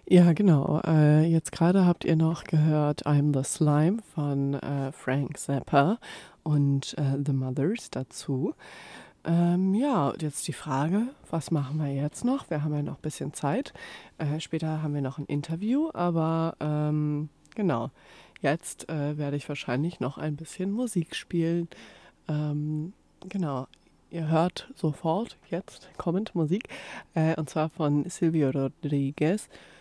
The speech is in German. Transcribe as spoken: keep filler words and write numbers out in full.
Ja, genau. Äh, jetzt gerade habt ihr noch gehört „I'm the Slime“ von, äh, Frank Zappa und, äh, The Mothers dazu. Ähm, ja, und jetzt die Frage, was machen wir jetzt noch? Wir haben ja noch ein bisschen Zeit. Äh, später haben wir noch ein Interview, aber, ähm, genau, jetzt, äh, werde ich wahrscheinlich noch ein bisschen Musik spielen. Ähm, genau, ihr hört sofort jetzt kommend Musik, äh, und zwar von Silvio Rodriguez.